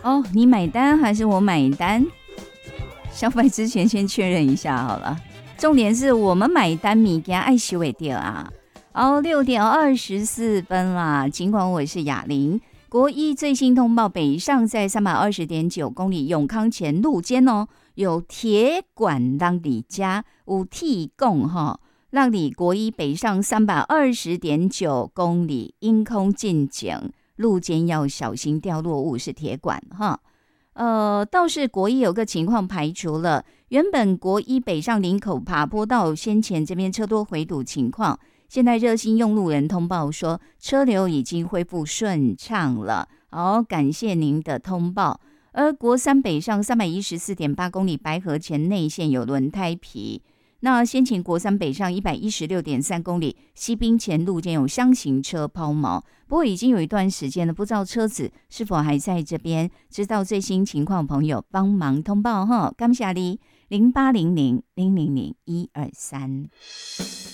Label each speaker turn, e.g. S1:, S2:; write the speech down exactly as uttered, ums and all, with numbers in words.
S1: 哦，你买单还是我买单？消费之前先确认一下好了。重点是我们买单，物件爱收会到啊。哦，六点二十四分啦。尽管我是雅玲，国一最新通报，北上在三百二十点九公里，永康前路肩哦，有铁管让你加，有提供哈，让你国一北上三百二十点九公里，因空进警。路肩要小心掉落物，是铁管哈。呃，倒是国一有个情况排除了，原本国一北上林口爬坡道先前这边车多回堵情况，现在热心用路人通报说车流已经恢复顺畅了，好，感谢您的通报。而国三北上三百一十四点八公里，白河前内线有轮胎皮。那先前国三北上一百一十六点三公里，西滨前路间有厢型车抛锚，不过已经有一段时间了，不知道车子是否还在这边。知道最新情况，朋友帮忙通报哈，感谢你零八零零零零零一二三。